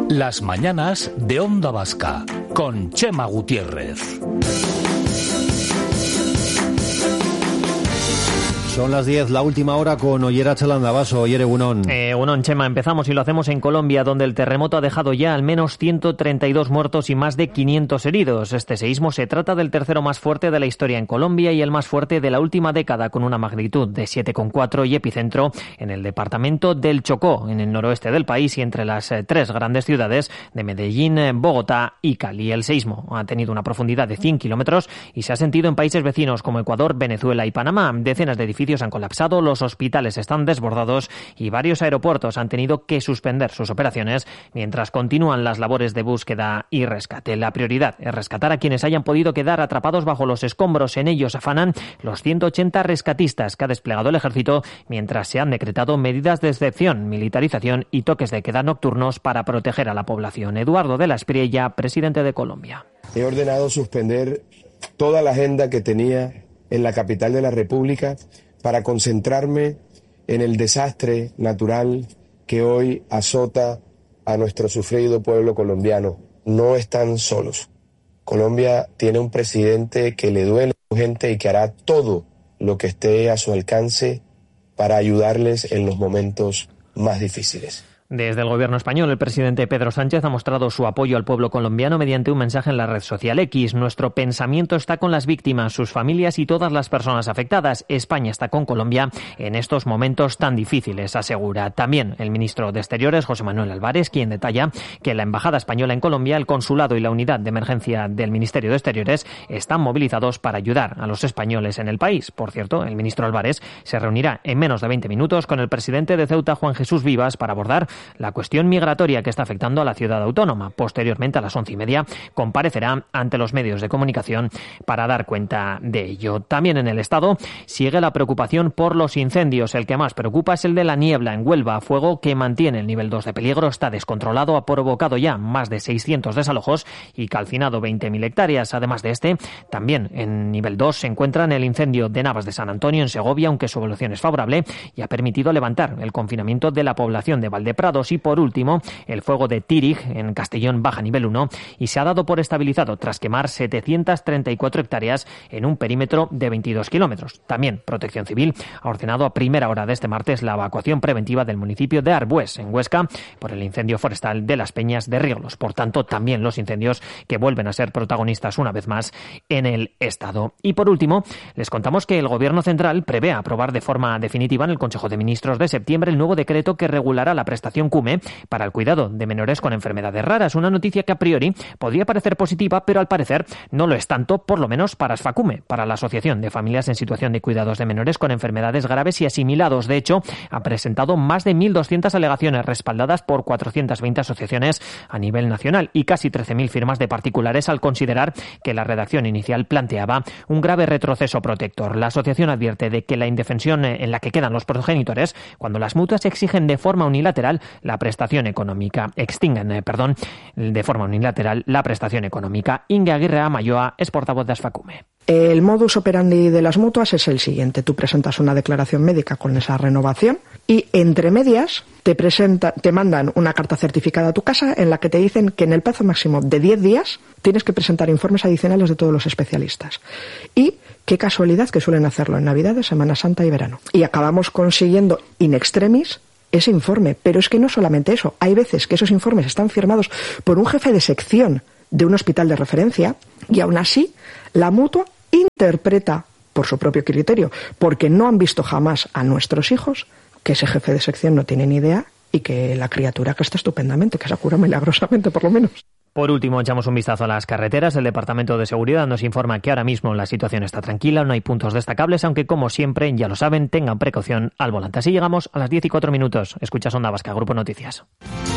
Las mañanas de Onda Vasca, con Chema Gutiérrez. Son las 10, la última hora con Oyer Atxalandabaso. Oyer, egunon. Egunon, Chema. Empezamos y lo hacemos en Colombia, donde el terremoto ha dejado ya al menos 132 muertos y más de 500 heridos. Este seísmo se trata del tercero más fuerte de la historia en Colombia y el más fuerte de la última década, con una magnitud de 7,4 y epicentro en el departamento del Chocó, en el noroeste del país y entre las tres grandes ciudades de Medellín, Bogotá y Cali. El seísmo ha tenido una profundidad de 100 kilómetros y se ha sentido en países vecinos como Ecuador, Venezuela y Panamá. Decenas de edificios han colapsado, los hospitales están desbordados y varios aeropuertos han tenido que suspender sus operaciones mientras continúan las labores de búsqueda y rescate. La prioridad es rescatar a quienes hayan podido quedar atrapados bajo los escombros. En ellos afanan los 180 rescatistas que ha desplegado el ejército, mientras se han decretado medidas de excepción, militarización y toques de queda nocturnos para proteger a la población. Eduardo de la Espriella, presidente de Colombia. He ordenado suspender toda la agenda que tenía en la capital de la República para concentrarme en el desastre natural que hoy azota a nuestro sufrido pueblo colombiano. No están solos. Colombia tiene un presidente que le duele a su gente y que hará todo lo que esté a su alcance para ayudarles en los momentos más difíciles. Desde el gobierno español, el presidente Pedro Sánchez ha mostrado su apoyo al pueblo colombiano mediante un mensaje en la red social X. Nuestro pensamiento está con las víctimas, sus familias y todas las personas afectadas. España está con Colombia en estos momentos tan difíciles, asegura. También el ministro de Exteriores, José Manuel Álvarez, quien detalla que la Embajada Española en Colombia, el Consulado y la Unidad de Emergencia del Ministerio de Exteriores están movilizados para ayudar a los españoles en el país. Por cierto, el ministro Álvarez se reunirá en menos de 20 minutos con el presidente de Ceuta, Juan Jesús Vivas, para abordar la cuestión migratoria que está afectando a la ciudad autónoma. Posteriormente, a las 11:30, comparecerá ante los medios de comunicación para dar cuenta de ello. También en el Estado sigue la preocupación por los incendios. El que más preocupa es el de la niebla en Huelva. Fuego que mantiene el nivel 2 de peligro, está descontrolado, ha provocado ya más de 600 desalojos y calcinado 20.000 hectáreas. Además de este, también en nivel 2 se encuentran el incendio de Navas de San Antonio en Segovia, aunque su evolución es favorable y ha permitido levantar el confinamiento de la población de Valdeprados. Y por último, el fuego de Tírig en Castellón baja nivel 1 y se ha dado por estabilizado tras quemar 734 hectáreas en un perímetro de 22 kilómetros. También Protección Civil ha ordenado a primera hora de este martes la evacuación preventiva del municipio de Arbués, en Huesca, por el incendio forestal de las Peñas de Rieglos. Por tanto, también los incendios que vuelven a ser protagonistas una vez más en el Estado. Y por último, les contamos que el Gobierno Central prevé aprobar de forma definitiva en el Consejo de Ministros de septiembre el nuevo decreto que regulará la prestación CUME para el cuidado de menores con enfermedades raras. Una noticia que a priori podría parecer positiva, pero al parecer no lo es tanto, por lo menos para ASFACUME, para la Asociación de Familias en Situación de Cuidados de Menores con Enfermedades Graves y Asimilados. De hecho, ha presentado más de 1.200 alegaciones respaldadas por 420 asociaciones a nivel nacional y casi 13.000 firmas de particulares, al considerar que la redacción inicial planteaba un grave retroceso protector. La asociación advierte de que la indefensión en la que quedan los progenitores cuando las mutuas exigen de forma unilateral la prestación económica. Extinguen de forma unilateral la prestación económica. Inge Aguirre Amayoa es portavoz de ASFACUME. El modus operandi de las mutuas es el siguiente. Tú presentas una declaración médica con esa renovación y entre medias te mandan una carta certificada a tu casa en la que te dicen que en el plazo máximo de 10 días tienes que presentar informes adicionales de todos los especialistas. Y qué casualidad que suelen hacerlo en Navidades, Semana Santa y verano. Y acabamos consiguiendo in extremis ese informe. Pero es que no solamente eso. Hay veces que esos informes están firmados por un jefe de sección de un hospital de referencia y aún así la mutua interpreta por su propio criterio, porque no han visto jamás a nuestros hijos, que ese jefe de sección no tiene ni idea y que la criatura que está estupendamente, que se cura milagrosamente por lo menos. Por último, echamos un vistazo a las carreteras. El Departamento de Seguridad nos informa que ahora mismo la situación está tranquila, no hay puntos destacables, aunque como siempre, ya lo saben, tengan precaución al volante. Así llegamos a las 10:04. Escuchas Onda Vasca, Grupo Noticias.